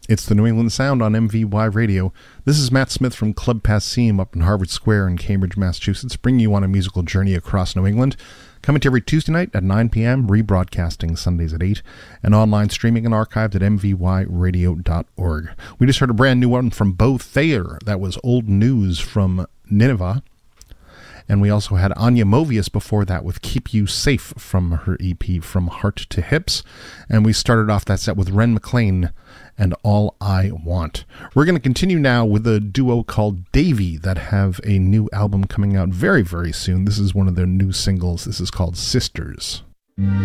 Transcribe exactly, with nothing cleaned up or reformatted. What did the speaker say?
It's the New England Sound on M V Y Radio. This is Matt Smith from Club Passim up in Harvard Square in Cambridge, Massachusetts, bringing you on a musical journey across New England. Coming to every Tuesday night at nine p.m., rebroadcasting Sundays at eight, and online streaming and archived at m v y radio dot org. We just heard a brand new one from Bo Thayer. That was Old News from Nineveh. And we also had Anya Movius before that with Keep You Safe from her E P From Heart to Hips. And we started off that set with Ren McLean and All I Want. We're going to continue now with a duo called Davy that have a new album coming out very, very soon. This is one of their new singles. This is called Sisters.